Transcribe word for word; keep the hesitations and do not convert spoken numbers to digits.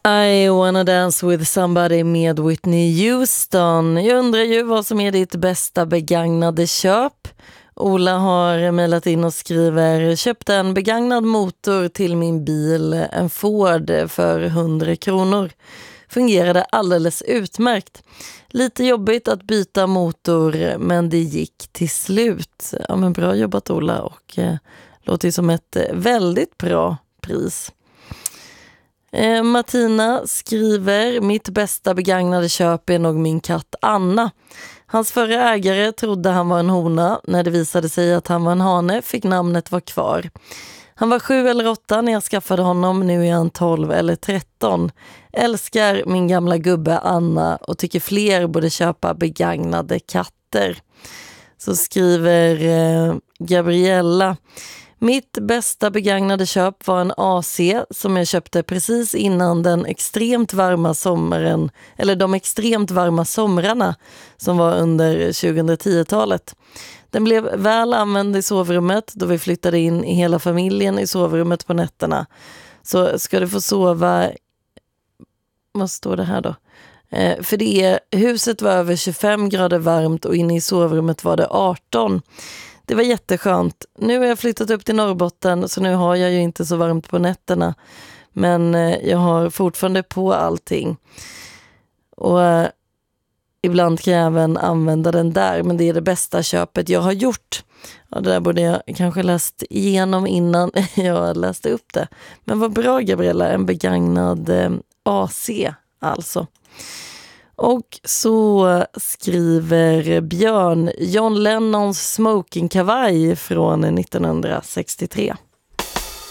I wanna dance with somebody med Whitney Houston. Jag undrar ju vad som är ditt bästa begagnade köp. Ola har mejlat in och skriver: köpte en begagnad motor till min bil, en Ford, för hundra kronor. Fungerade alldeles utmärkt. Lite jobbigt att byta motor, men det gick till slut. Ja, men bra jobbat Ola, och eh, låter ju som ett väldigt bra pris. Eh, Martina skriver: mitt bästa begagnade köp är nog min katt Anna. Hans förra ägare trodde han var en hona. När det visade sig att han var en hane fick namnet vara kvar. Han var sju eller åtta när jag skaffade honom, nu är han tolv eller tretton. Älskar min gamla gubbe Anna och tycker fler borde köpa begagnade katter. Så skriver eh, Gabriella: mitt bästa begagnade köp var en A C som jag köpte precis innan den extremt varma sommaren, eller de extremt varma somrarna som var under tjugohundratio-talet. Den blev väl använd i sovrummet då vi flyttade in i hela familjen i sovrummet på nätterna. Så ska du få sova, vad står det här då? Eh, för det är, huset var över tjugofem grader varmt och inne i sovrummet var det arton. Det var jätteskönt. Nu har jag flyttat upp till Norrbotten, så nu har jag ju inte så varmt på nätterna. Men eh, jag har fortfarande på allting. Och eh, ibland kan jag även använda den där, men det är det bästa köpet jag har gjort. Ja, det där borde jag kanske läst igenom innan jag läste upp det. Men vad bra Gabriella, en begagnad eh, A C alltså. Och så skriver Björn: John Lennons smokingkavaj från nittonhundrasextiotre.